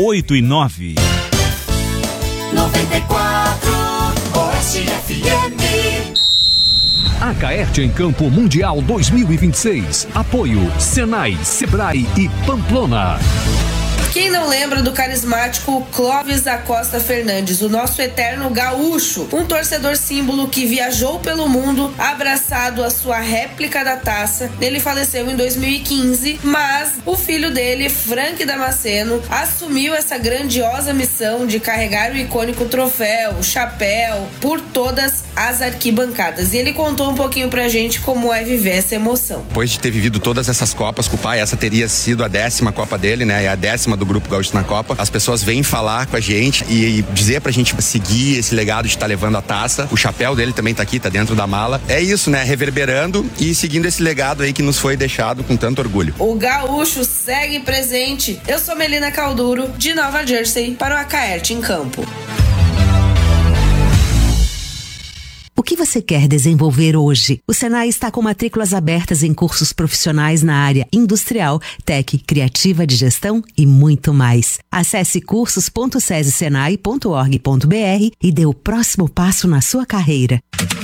8 e 9. 94 Oeste FM. A Caerte em Campo Mundial 2026. Apoio Senai, Sebrae e Pamplona. Quem não lembra do carismático Clóvis da Costa Fernandes, o nosso eterno gaúcho, um torcedor símbolo que viajou pelo mundo abraçado à sua réplica da taça. Ele faleceu em 2015, mas o filho dele, Frank Damasceno, assumiu essa grandiosa missão de carregar o icônico troféu, o chapéu, por todas as arquibancadas. E ele contou um pouquinho pra gente como é viver essa emoção. Depois de ter vivido todas essas Copas com o pai, essa teria sido a 10ª Copa dele, né? É a 10ª do Grupo Gaúcho na Copa. As pessoas vêm falar com a gente e dizer pra gente seguir esse legado de estar levando a taça. O chapéu dele também tá aqui, tá dentro da mala. É isso, né? Reverberando e seguindo esse legado aí que nos foi deixado com tanto orgulho. O gaúcho segue presente. Eu sou Melina Calduro, de Nova Jersey, para o Acaerte em Campo. O que você quer desenvolver hoje? O Senai está com matrículas abertas em cursos profissionais na área industrial, tech, criativa de gestão e muito mais. Acesse cursos.sesesenai.org.br e dê o próximo passo na sua carreira.